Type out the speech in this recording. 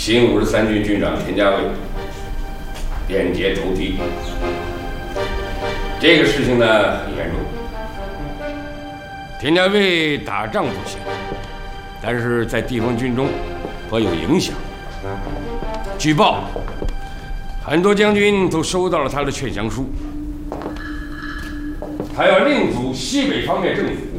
新53军军长田家卫变节投敌，这个事情呢很严重。田家卫打仗不行，但是在地方军中颇有影响。据报，很多将军都收到了他的劝降书，他要另组西北方面政府。